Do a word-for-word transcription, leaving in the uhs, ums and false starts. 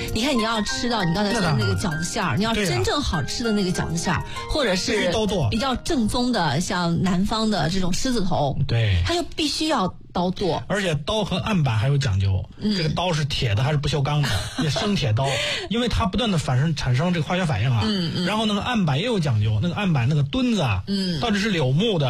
你看你要吃到你刚才说的那个饺子馅儿，你要真正好吃的那个饺子馅儿，或者是比较正宗的，像南方的这种狮子头， 对， 它就必须要刀剁， 而且刀和案板还有讲究，嗯、这个刀是铁的还是不锈钢的？这生铁刀，因为它不断的反生产生这个化学反应啊。嗯嗯。然后那个案板也有讲究，那个案板那个墩子啊，嗯，到底是柳木的。